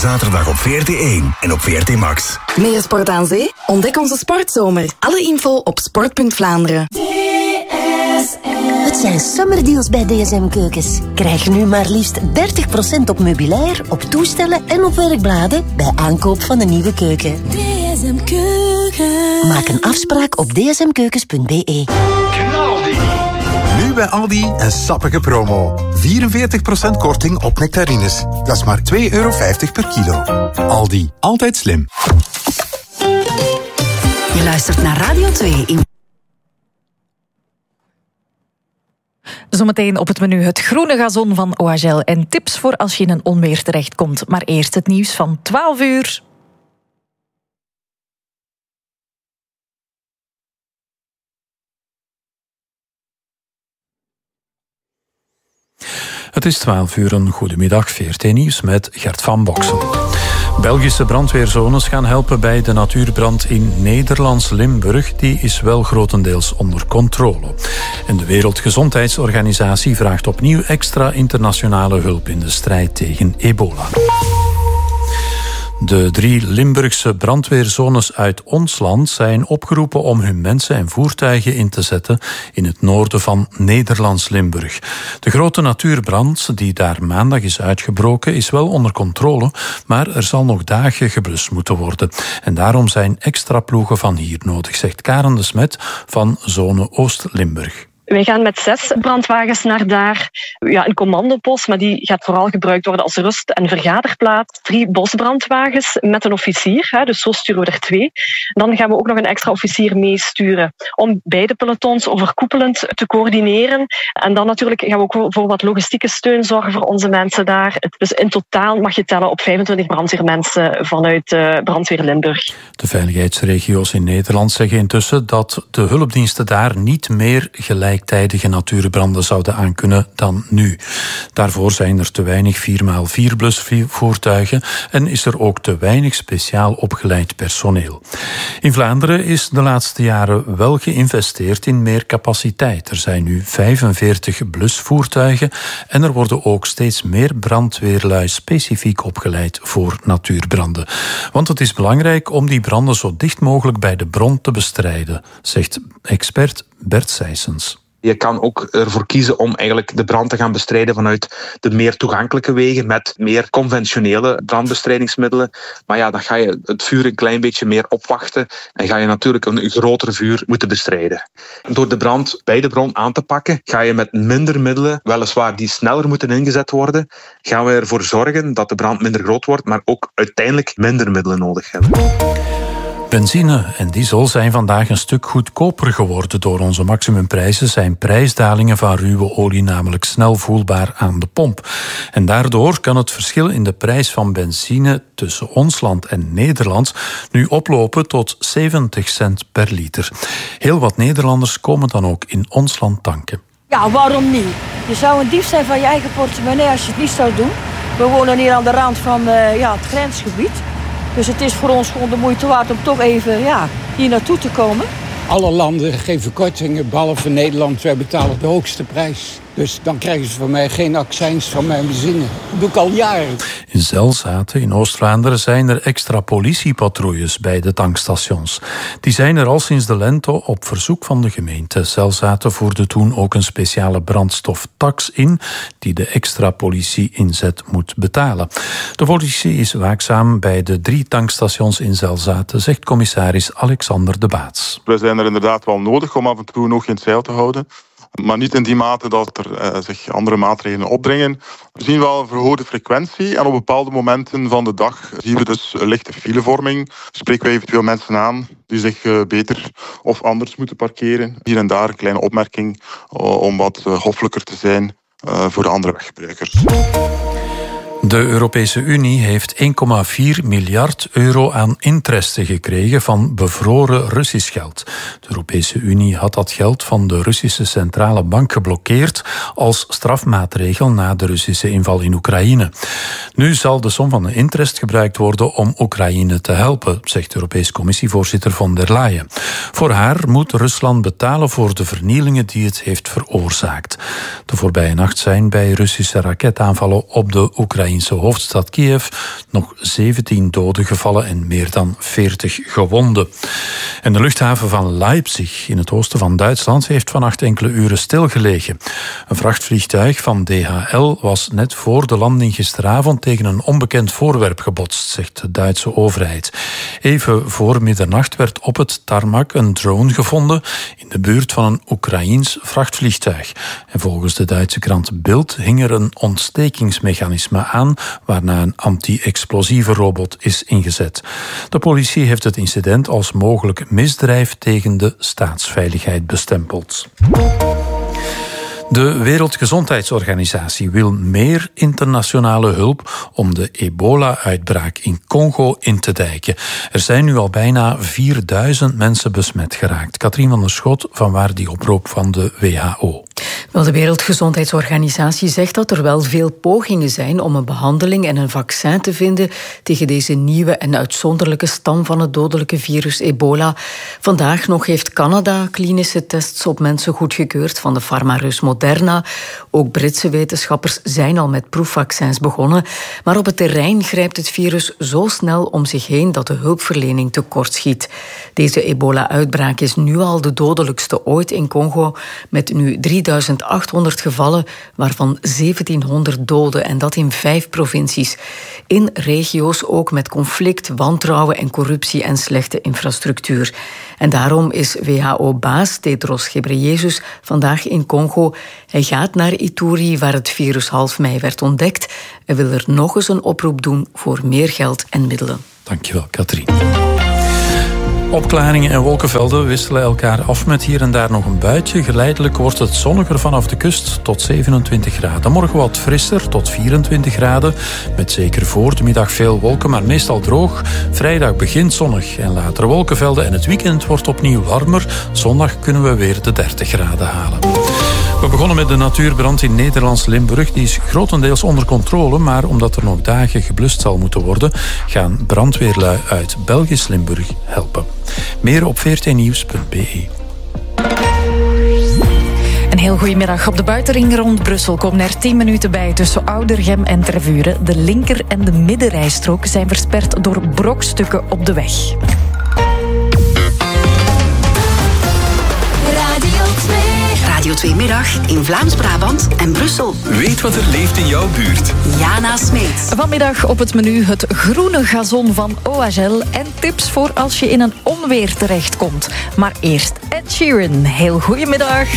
zaterdag op VRT1 en op VRT Max. Meer sport aan zee? Ontdek onze sportzomer. Alle info op sport.Vlaanderen. Het zijn summerdeals bij DSM Keukens. Krijg nu maar liefst 30% op meubilair, op toestellen en op werkbladen bij aankoop van een nieuwe keuken. DSM Keuken. Maak een afspraak op dsmkeukens.be. Knaldi. Nu bij Aldi een sappige promo. 44% korting op nectarines. Dat is maar €2,50 per kilo. Aldi, altijd slim. Je luistert naar Radio 2 in... Zometeen op het menu het groene gazon van OHL en tips voor als je in een onweer terechtkomt. Maar eerst het nieuws van 12 uur. Het is 12 uur, een goedemiddag, VRT Nieuws met Gert van Boksen. Belgische brandweerzones gaan helpen bij de natuurbrand in Nederlands Limburg. Die is wel grotendeels onder controle. En de Wereldgezondheidsorganisatie vraagt opnieuw extra internationale hulp in de strijd tegen ebola. De 3 Limburgse brandweerzones uit ons land zijn opgeroepen om hun mensen en voertuigen in te zetten in het noorden van Nederlands Limburg. De grote natuurbrand die daar maandag is uitgebroken is wel onder controle, maar er zal nog dagen geblust moeten worden. En daarom zijn extra ploegen van hier nodig, zegt Karen de Smet van Zone Oost-Limburg. Wij gaan met 6 brandwagens naar daar. Ja, een commandopost, maar die gaat vooral gebruikt worden als rust- en vergaderplaats. 3 bosbrandwagens met een officier, dus zo sturen we er 2. Dan gaan we ook nog een extra officier meesturen om beide pelotons overkoepelend te coördineren. En dan natuurlijk gaan we ook voor wat logistieke steun zorgen voor onze mensen daar. Dus in totaal mag je tellen op 25 brandweermensen vanuit Brandweer Limburg. De veiligheidsregio's in Nederland zeggen intussen dat de hulpdiensten daar niet meer gelijktijdige natuurbranden zouden aankunnen dan nu. Daarvoor zijn er te weinig 4x4 blusvoertuigen en is er ook te weinig speciaal opgeleid personeel. In Vlaanderen is de laatste jaren wel geïnvesteerd in meer capaciteit. Er zijn nu 45 blusvoertuigen en er worden ook steeds meer brandweerlui specifiek opgeleid voor natuurbranden. Want het is belangrijk om die branden zo dicht mogelijk bij de bron te bestrijden, zegt expert Bert Sijsens. Je kan ook ervoor kiezen om eigenlijk de brand te gaan bestrijden vanuit de meer toegankelijke wegen met meer conventionele brandbestrijdingsmiddelen. Maar ja, dan ga je het vuur een klein beetje meer opwachten en ga je natuurlijk een groter vuur moeten bestrijden. Door de brand bij de bron aan te pakken, ga je met minder middelen, weliswaar die sneller moeten ingezet worden, gaan we ervoor zorgen dat de brand minder groot wordt, maar ook uiteindelijk minder middelen nodig hebben. Benzine en diesel zijn vandaag een stuk goedkoper geworden. Door onze maximumprijzen zijn prijsdalingen van ruwe olie namelijk snel voelbaar aan de pomp. En daardoor kan het verschil in de prijs van benzine tussen ons land en Nederland nu oplopen tot 70 cent per liter. Heel wat Nederlanders komen dan ook in ons land tanken. Ja, waarom niet? Je zou een dief zijn van je eigen portemonnee als je het niet zou doen. We wonen hier aan de rand van het grensgebied. Dus het is voor ons gewoon de moeite waard om toch even hier naartoe te komen. Alle landen geven kortingen, behalve Nederland. Wij betalen de hoogste prijs. Dus dan krijgen ze van mij geen accijns van mijn benzine. Dat doe ik al jaren. In Zelzaten in Oost-Vlaanderen zijn er extra politiepatrouilles bij de tankstations. Die zijn er al sinds de lente op verzoek van de gemeente. Zelzaten voerde toen ook een speciale brandstoftax in die de extra politie-inzet moet betalen. De politie is waakzaam bij de 3 tankstations in Zelzaten, zegt commissaris Alexander de Baats. We zijn er inderdaad wel nodig om af en toe nog in het zeil te houden. Maar niet in die mate dat er zich andere maatregelen opdringen. We zien wel een verhoogde frequentie en op bepaalde momenten van de dag zien we dus een lichte filevorming. Spreken wij eventueel mensen aan die zich beter of anders moeten parkeren. Hier en daar een kleine opmerking om wat hoffelijker te zijn voor de andere weggebruikers. De Europese Unie heeft 1,4 miljard euro aan interesten gekregen van bevroren Russisch geld. De Europese Unie had dat geld van de Russische Centrale Bank geblokkeerd als strafmaatregel na de Russische inval in Oekraïne. Nu zal de som van de interest gebruikt worden om Oekraïne te helpen, zegt Europese Commissievoorzitter von der Leyen. Voor haar moet Rusland betalen voor de vernielingen die het heeft veroorzaakt. De voorbije nacht zijn bij Russische raketaanvallen op de Oekraïnse Oekraïnse hoofdstad Kiev nog 17 doden gevallen en meer dan 40 gewonden. En de luchthaven van Leipzig in het oosten van Duitsland heeft vannacht enkele uren stilgelegen. Een vrachtvliegtuig van DHL was net voor de landing gisteravond tegen een onbekend voorwerp gebotst, zegt de Duitse overheid. Even voor middernacht werd op het tarmac een drone gevonden in de buurt van een Oekraïens vrachtvliegtuig. En volgens de Duitse krant Bild hing er een ontstekingsmechanisme aan, waarna een anti-explosieve robot is ingezet. De politie heeft het incident als mogelijk misdrijf tegen de staatsveiligheid bestempeld. De Wereldgezondheidsorganisatie wil meer internationale hulp om de ebola-uitbraak in Congo in te dijken. Er zijn nu al bijna 4000 mensen besmet geraakt. Katrien van der Schot, vanwaar die oproep van de WHO? Wel, de Wereldgezondheidsorganisatie zegt dat er wel veel pogingen zijn om een behandeling en een vaccin te vinden tegen deze nieuwe en uitzonderlijke stam van het dodelijke virus ebola. Vandaag nog heeft Canada klinische tests op mensen goedgekeurd van de farmarus Moderna. Ook Britse wetenschappers zijn al met proefvaccins begonnen. Maar op het terrein grijpt het virus zo snel om zich heen dat de hulpverlening tekortschiet. Deze ebola-uitbraak is nu al de dodelijkste ooit in Congo, met nu 3800 gevallen, waarvan 1700 doden, en dat in 5 provincies. In regio's ook met conflict, wantrouwen en corruptie en slechte infrastructuur. En daarom is WHO-baas Tedros Ghebreyesus vandaag in Congo. Hij gaat naar Ituri, waar het virus half mei werd ontdekt. Hij wil er nog eens een oproep doen voor meer geld en middelen. Dankjewel, Katrien. Opklaringen en wolkenvelden wisselen elkaar af met hier en daar nog een buitje. Geleidelijk wordt het zonniger vanaf de kust tot 27 graden. Morgen wat frisser tot 24 graden. Met zeker voor de middag veel wolken, maar meestal droog. Vrijdag begint zonnig en later wolkenvelden. En het weekend wordt opnieuw warmer. Zondag kunnen we weer de 30 graden halen. We begonnen met de natuurbrand in Nederlands Limburg. Die is grotendeels onder controle, maar omdat er nog dagen geblust zal moeten worden, gaan brandweerlui uit Belgisch Limburg helpen. Meer op vrtnieuws.be. Een heel goedemiddag. Op de buitenring rond Brussel komen er 10 minuten bij tussen Oudergem en Tervuren. De linker- en de middenrijstrook zijn versperd door brokstukken op de weg. Radio 2 Middag in Vlaams-Brabant en Brussel. Weet wat er leeft in jouw buurt. Jana Smeets. Vanmiddag op het menu het groene gazon van OHL en tips voor als je in een onweer terechtkomt. Maar eerst Ed Sheeran. Heel goedemiddag.